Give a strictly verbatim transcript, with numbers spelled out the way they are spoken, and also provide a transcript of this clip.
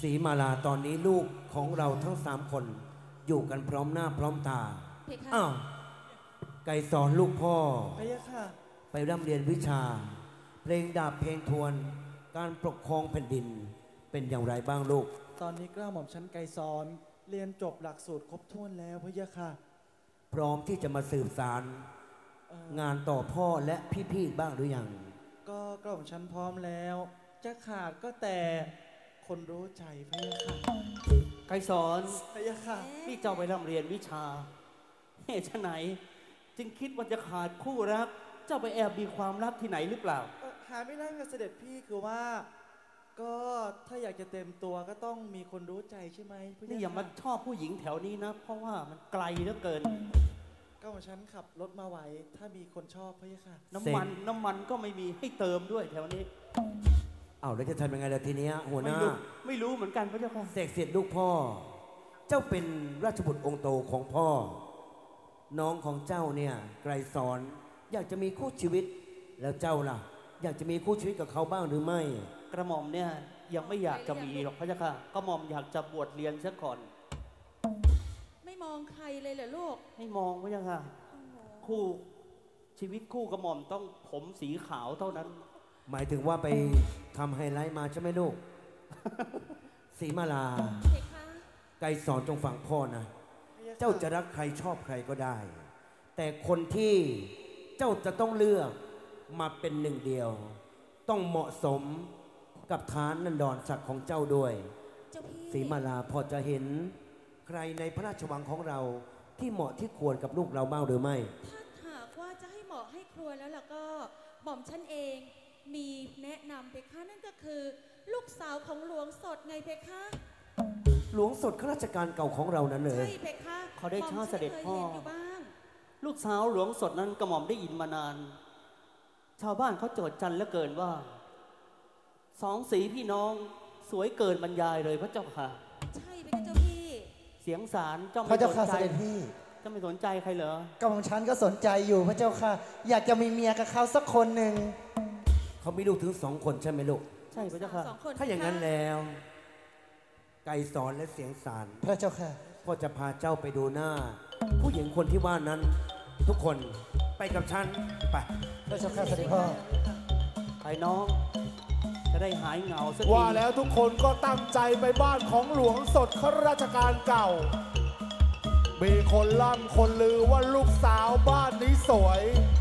ศรีมาลาตอนนี้ลูกของเราทั้งสามคนอยู่กันพร้อมหน้าพร้อมตาอ้าวไก่สอนลูกพ่อไปค่ะไปร่ำเรียนวิชาเพลงดาบเพลงทวนการปกครองแผ่นดินเป็นอย่างไรบ้างลูกตอนนี้กล้าหม่อมชั้นไกรสอนเรียนจบหลักสูตรครบถ้วนแล้วพะยะค่ะพร้อมที่จะมาสืบสารงานต่อพ่อและพี่ๆบ้างหรือยังก็กล้าหม่อมชั้นพร้อมแล้วจะขาดก็แต่คนรู้ใจพะยะค่ะไกรสอนพะยะค่ะนี่เจ้าไปร่ำเรียนวิชาเหตุไหนจึงคิดว่าจะขาดคู่รักเจ้าไปแอบมีความรักที่ไหนหรือเปล่าหาไม่ได้กับเสด็จพี่คือว่าก็ถ้าอยากจะเต็มตัวก็ต้องมีคนรู้ใจใช่ไหมนี่อย่ามาชอบผู้หญิงแถวนี้นะเพราะว่ามันไกลเหลือเกินก็ของฉันขับรถมาไหวถ้ามีคนชอบพะยะค่ะน้ำมันน้ำมันก็ไม่มีให้เติมด้วยแถวนี้เอาแล้วจะทำยังไงล่ะทีเนี้ยหัวหน้าไม่รู้เหมือนกันพระเจ้าค่ะเสกเสร็จลูกพ่อเจ้าเป็นราชบุตรองค์โตของพ่อน้องของเจ้าเนี่ยไกรสอนอยากจะมีคู่ชีวิตแล้วเจ้าล่ะอยากจะมีคู่ชีวิตกับเขาบ้างหรือไม่กระหม่อมเนี่ยยังไม่อยากจะมีหรอกพระเจ้าค่ะกระหม่อมอยากจะบวชเรียนซะก่อนไม่มองใครเลยเหรอลูกไม่มองพระเจ้าค่ะคู่ชีวิตคู่กระหม่อมต้องผมสีขาวเท่านั้นหมายถึงว่าไปทำไฮไลท์มาใช่ไหมลูกศรีมาลาไกรสอนจงฟังพ่อนะเจ้าจะรักใครชอบใครก็ได้แต่คนที่เจ้าจะต้องเลือกมาเป็นหนึ่งเดียวต้องเหมาะสมกับฐานนันดรศักดิ์ของเจ้าด้วยศรีมาลาพอจะเห็นใครในพระราชวังของเราที่เหมาะที่ควรกับลูกเราบ้างหรือไม่ถ้าหากว่าจะให้เหมาะให้ควรแล้วล่ะก็หม่อมฉันเองมีแนะนำเพคะนั่นก็คือลูกสาวของหลวงสดไงเพคะหลวงสดข้าราชการเก่าของเรานั้นเลยใช่เพคะเขาได้ช่อเสด็จพ่อลูกสาวหลวงสดนั้นกระหม่อมได้ยินมานานชาวบ้านเขาโจทย์จันเหลือเกินว่าสองสีพี่น้องสวยเกินบรรยายเลยพระเจ้าค่ะใช่เพคะเจ้าพี่เสียงสารเจ้าไม่สนใจพี่เจ้าไม่สนใจใครเหรอกำลังฉันก็สนใจอยู่พระเจ้าค่ะอยากจะมีเมียกับเขาสักคนหนึ่งเขามีลูกถึงสองคนใช่ไหมลูกใช่พระเจ้าค่ะถ้าอย่างนั้นแล้วไกรสอนและเสียงสารพระเจ้าค่ะพ่อจะพาเจ้าไปดูหน้าผู้หญิงคนที่ว่านั้นทุกคนไปกับฉันไปพระเจ้าค่ะเสด็จพ่อไปน้องจะได้หายเหงาสักทีว่าแล้วทุกคนก็ตั้งใจไปบ้านของหลวงสดข้าราชการเก่ามีคนล่ำคนลือว่าลูกสาวบ้านนี้สวย